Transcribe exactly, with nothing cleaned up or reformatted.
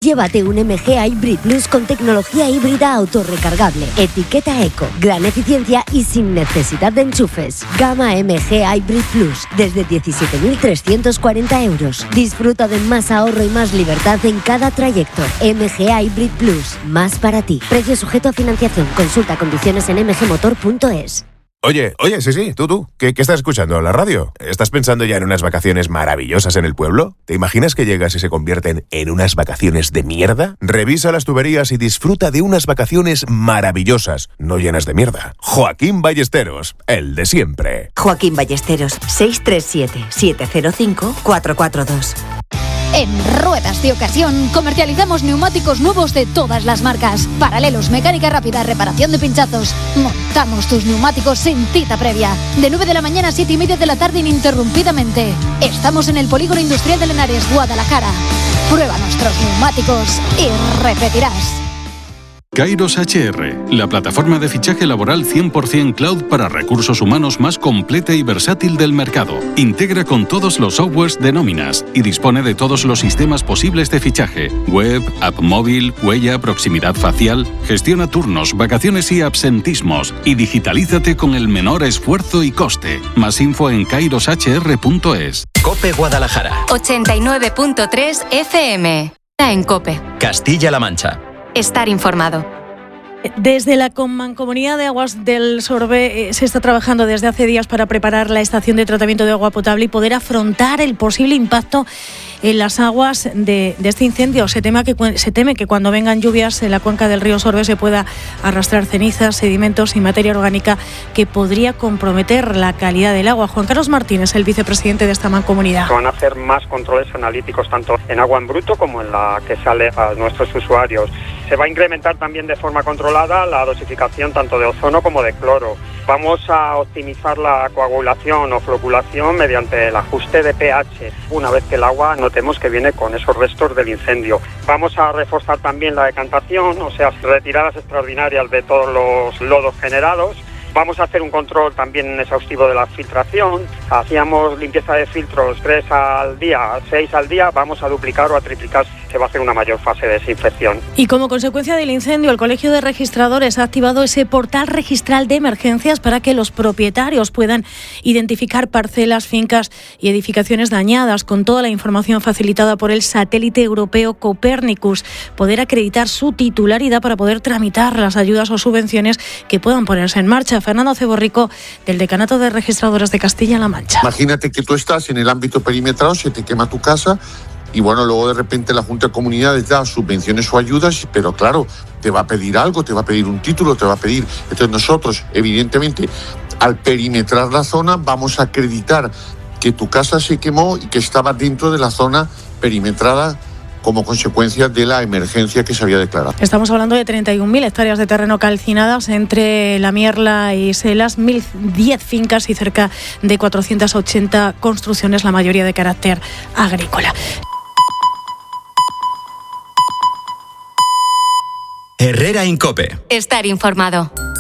Llévate un M G Hybrid Plus con tecnología híbrida autorrecargable, etiqueta eco, gran eficiencia y sin necesidad de enchufes. Gama M G Hybrid Plus, desde diecisiete mil trescientos cuarenta euros. Disfruta de más ahorro y más libertad en cada trayecto. M G Hybrid Plus, más para ti. Precio sujeto a financiación. Consulta condiciones en m g motor punto es. Oye, oye, sí, sí, tú, tú, ¿qué, qué estás escuchando? ¿La radio? ¿Estás pensando ya en unas vacaciones maravillosas en el pueblo? ¿Te imaginas que llegas y se convierten en unas vacaciones de mierda? Revisa las tuberías y disfruta de unas vacaciones maravillosas, no llenas de mierda. Joaquín Ballesteros, el de siempre. Joaquín Ballesteros, seis tres siete, siete cero cinco, cuatro cuatro dos. En Ruedas de Ocasión comercializamos neumáticos nuevos de todas las marcas. Paralelos, mecánica rápida, reparación de pinchazos. Montamos tus neumáticos sin cita previa. De nueve de la mañana a siete y media de la tarde ininterrumpidamente. Estamos en el Polígono Industrial de Lenares, Guadalajara. Prueba nuestros neumáticos y repetirás. Kairos H R, la plataforma de fichaje laboral cien por ciento cloud para recursos humanos más completa y versátil del mercado. Integra con todos los softwares de nóminas y dispone de todos los sistemas posibles de fichaje: web, app móvil, huella, proximidad facial. Gestiona turnos, vacaciones y absentismos y digitalízate con el menor esfuerzo y coste. Más info en kairos h r punto es. COPE Guadalajara. ochenta y nueve punto tres F M. En COPE. Castilla-La Mancha. Estar informado. Desde la Mancomunidad de Aguas del Sorbe eh, se está trabajando desde hace días para preparar la estación de tratamiento de agua potable y poder afrontar el posible impacto en las aguas de, de este incendio. Se teme, que, se teme que cuando vengan lluvias en la cuenca del río Sorbe se pueda arrastrar cenizas, sedimentos y materia orgánica que podría comprometer la calidad del agua. Juan Carlos Martínez, el vicepresidente de esta mancomunidad. Se van a hacer más controles analíticos tanto en agua en bruto como en la que sale a nuestros usuarios. Se va a incrementar también de forma controlada la dosificación tanto de ozono como de cloro. Vamos a optimizar la coagulación o floculación mediante el ajuste de pH, una vez que el agua notemos que viene con esos restos del incendio. Vamos a reforzar también la decantación, o sea, retiradas extraordinarias de todos los lodos generados. Vamos a hacer un control también exhaustivo de la filtración. Hacíamos limpieza de filtros tres al día, seis al día. Vamos a duplicar o a triplicar. Se va a hacer una mayor fase de desinfección. Y como consecuencia del incendio, el Colegio de Registradores ha activado ese portal registral de emergencias para que los propietarios puedan identificar parcelas, fincas y edificaciones dañadas con toda la información facilitada por el satélite europeo Copernicus. Poder acreditar su titularidad para poder tramitar las ayudas o subvenciones que puedan ponerse en marcha. Fernando Ceborrico, del Decanato de Registradores de Castilla-La Mancha. Imagínate que tú estás en el ámbito perimetrado, se te quema tu casa y bueno, luego de repente la Junta de Comunidades da subvenciones o ayudas, pero claro, te va a pedir algo, te va a pedir un título, te va a pedir... Entonces nosotros, evidentemente, al perimetrar la zona, vamos a acreditar que tu casa se quemó y que estaba dentro de la zona perimetrada como consecuencia de la emergencia que se había declarado. Estamos hablando de treinta y un mil hectáreas de terreno calcinadas entre La Mierla y Selas, mil diez fincas y cerca de cuatrocientas ochenta construcciones, la mayoría de carácter agrícola. Herrera en COPE. Estar informado.